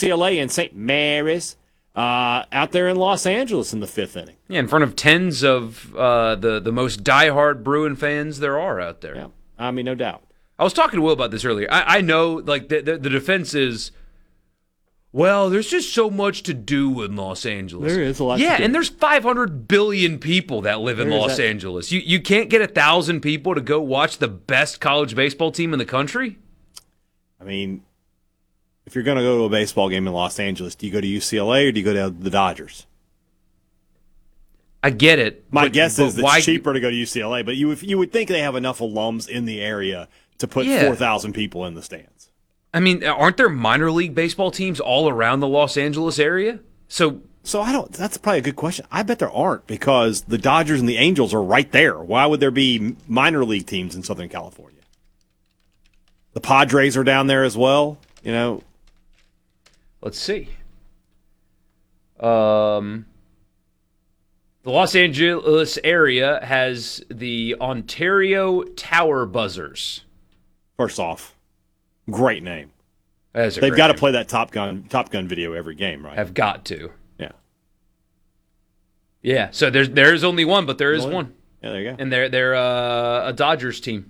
UCLA and St. Mary's out there in Los Angeles in the fifth inning. Yeah, in front of tens of the most diehard Bruin fans there are out there. Yeah, I mean, no doubt. I was talking to Will about this earlier. I know, like, the defense is, well, there's just so much to do in Los Angeles. There is a lot to do. Yeah, and there's 500 billion people that live in Los Angeles. You can't get 1,000 people to go watch the best college baseball team in the country? I mean, if you're going to go to a baseball game in Los Angeles, do you go to UCLA or do you go to the Dodgers? I get it. My guess is it's cheaper to go to UCLA, but you would think they have enough alums in the area to put 4,000 people in the stands. I mean, aren't there minor league baseball teams all around the Los Angeles area? So I don't. That's probably a good question. I bet there aren't because the Dodgers and the Angels are right there. Why would there be minor league teams in Southern California? The Padres are down there as well. You know. Let's see. The Los Angeles area has the Ontario Tower Buzzers. First off, great name. They've got to play that Top Gun video every game, right? Have got to. Yeah. Yeah. So there's only one, but there is one. Yeah, there you go. And they're a Dodgers team.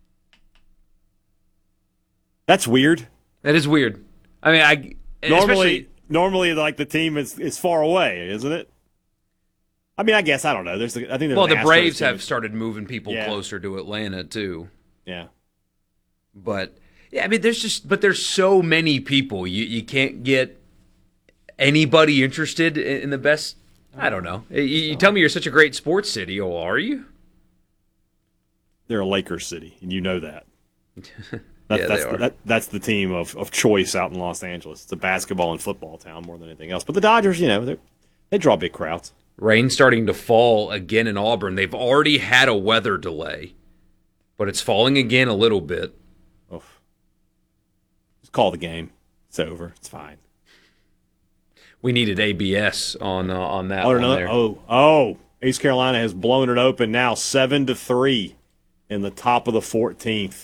That's weird. That is weird. I mean, normally like the team is far away, isn't it? I mean, I guess I don't know. I think the Braves have started moving people closer to Atlanta too. Yeah. But yeah, I mean, there's so many people. You can't get anybody interested in the best. I don't know. You tell me you're such a great sports city. Oh, are you? They're a Lakers city, and you know that. They are. That's the team of choice out in Los Angeles. It's a basketball and football town more than anything else. But the Dodgers, they draw big crowds. Rain starting to fall again in Auburn. They've already had a weather delay, but it's falling again a little bit. Oof. Just call the game. It's over. It's fine. We needed ABS on that one there. East Carolina has blown it open now 7-3 in the top of the 14th.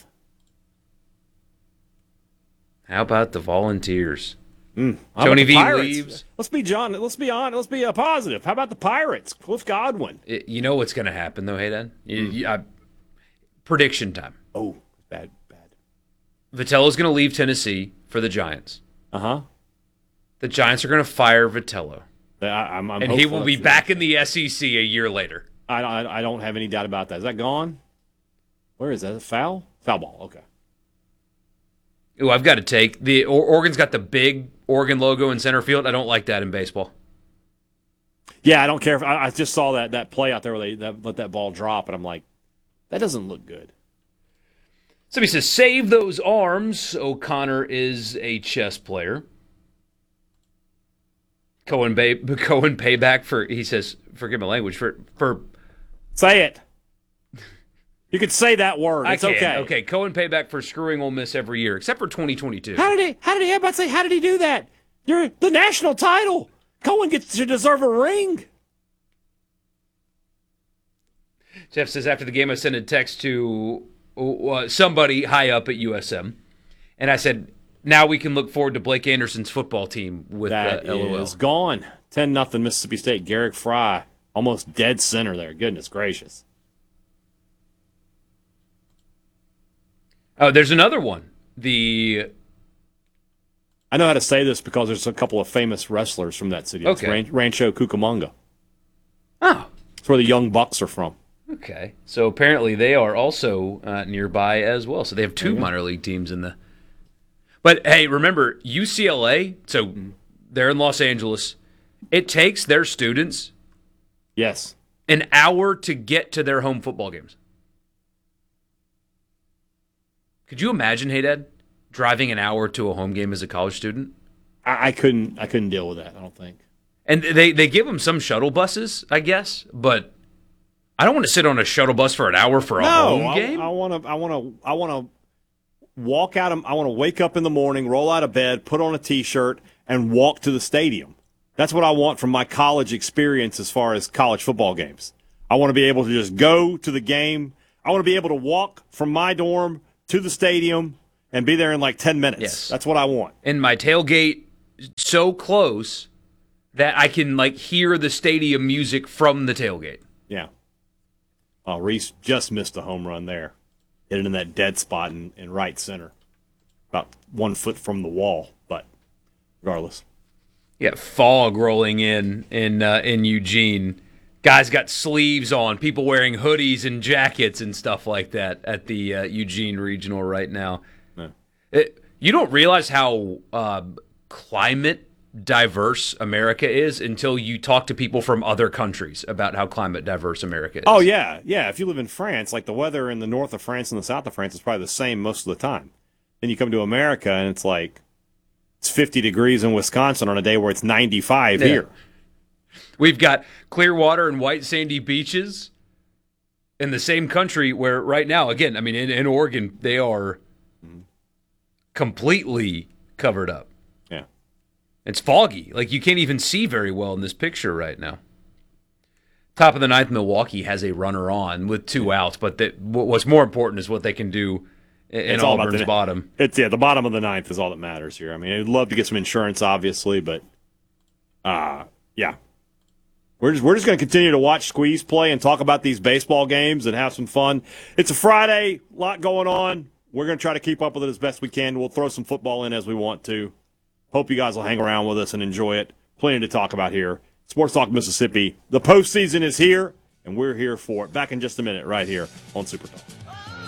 How about the Volunteers? Tony V leaves. Let's be positive. How about the Pirates? Cliff Godwin. You know what's going to happen, though, Hayden? Prediction time. Oh, bad. Vitello's going to leave Tennessee for the Giants. Uh-huh. The Giants are going to fire Vitello. And he will be back in the SEC a year later. I don't have any doubt about that. Is that gone? Where is that? Foul? Foul ball. Okay. Ooh, I've got to take the Oregon's got the big Oregon logo in center field. I don't like that in baseball. Yeah, I don't care. I just saw that play out there where they let that ball drop, and I'm like, that doesn't look good. Somebody says, save those arms. O'Connor is a chess player. Cohen payback for, he says, forgive my language, for say it. You could say that word. It's okay. Okay, Cohen payback for screwing Ole Miss every year, except for 2022. How did he do that? You're the national title. Cohen should deserve a ring. Jeff says, after the game, I sent a text to somebody high up at USM, and I said, now we can look forward to Blake Anderson's football team with that LOL. Is gone. 10-0 Mississippi State. Garrick Fry, almost dead center there. Goodness gracious. Oh, there's another one. I know how to say this because there's a couple of famous wrestlers from that city. Okay. It's Rancho Cucamonga. Oh. That's where the Young Bucks are from. Okay. So apparently they are also nearby as well. So they have two minor league teams in the... But, hey, remember, UCLA, so they're in Los Angeles. It takes their students an hour to get to their home football games. Could you imagine, hey, Dad, driving an hour to a home game as a college student? I couldn't deal with that, I don't think. And they give them some shuttle buses, I guess, but I don't want to sit on a shuttle bus for an hour for a home game. I want to walk out. I want to wake up in the morning, roll out of bed, put on a T-shirt, and walk to the stadium. That's what I want from my college experience as far as college football games. I want to be able to just go to the game. I want to be able to walk from my dorm to the stadium and be there in like 10 minutes. Yes. That's what I want. And my tailgate so close that I can like hear the stadium music from the tailgate. Yeah. Oh, Reese just missed a home run there. Hit it in that dead spot in right center. About 1 foot from the wall, but regardless. Yeah, fog rolling in Eugene. Guys got sleeves on, people wearing hoodies and jackets and stuff like that at the Eugene Regional right now. Yeah. You don't realize how climate diverse America is until you talk to people from other countries about how climate diverse America is. Oh, yeah. Yeah, if you live in France, like the weather in the north of France and the south of France is probably the same most of the time. Then you come to America and it's like it's 50 degrees in Wisconsin on a day where it's 95 here. We've got clear water and white sandy beaches in the same country where right now, again, I mean, in Oregon, they are completely covered up. Yeah. It's foggy. Like, you can't even see very well in this picture right now. Top of the ninth, Milwaukee has a runner on with 2 outs, but what's more important is what they can do in Auburn's bottom. The bottom of the ninth is all that matters here. I mean, I'd love to get some insurance, obviously, but yeah. We're just going to continue to watch Squeeze play and talk about these baseball games and have some fun. It's a Friday, a lot going on. We're going to try to keep up with it as best we can. We'll throw some football in as we want to. Hope you guys will hang around with us and enjoy it. Plenty to talk about here. Sports Talk Mississippi. The postseason is here, and we're here for it. Back in just a minute right here on Super Talk.